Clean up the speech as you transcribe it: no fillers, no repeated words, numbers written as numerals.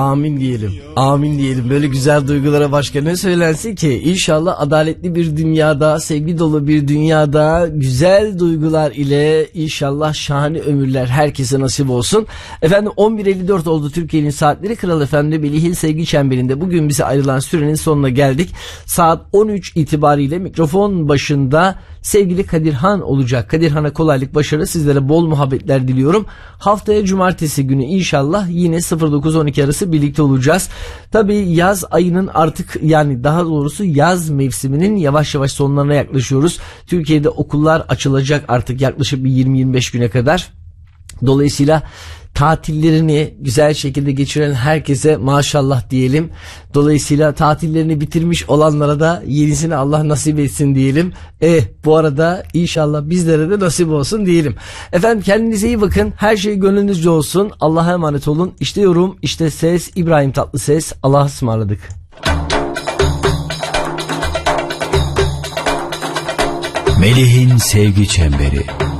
Amin diyelim. Amin diyelim. Böyle güzel duygulara başka ne söylensin ki? İnşallah adaletli bir dünyada, sevgi dolu bir dünyada güzel duygular ile inşallah şahane ömürler herkese nasip olsun. Efendim 11.54 oldu Türkiye'nin saatleri. Kral Efendi Melih'in sevgi çemberinde bugün bize ayrılan sürenin sonuna geldik. Saat 13 itibariyle mikrofon başında sevgili Kadirhan olacak. Kadirhan'a kolaylık, başarı, sizlere bol muhabbetler diliyorum. Haftaya cumartesi günü inşallah yine 09-12 arası birlikte olacağız. Tabii yaz ayının artık, yani daha doğrusu yaz mevsiminin yavaş yavaş sonlarına yaklaşıyoruz. Türkiye'de okullar açılacak artık yaklaşık bir 20-25 güne kadar. Dolayısıyla tatillerini güzel şekilde geçiren herkese maşallah diyelim. Dolayısıyla tatillerini bitirmiş olanlara da yenisini Allah nasip etsin diyelim. Bu arada inşallah bizlere de nasip olsun diyelim. Efendim kendinize iyi bakın. Her şey gönlünüzce olsun. Allah'a emanet olun. İşte yorum, işte ses, İbrahim Tatlıses. Allah'a ısmarladık. Melih'in sevgi çemberi.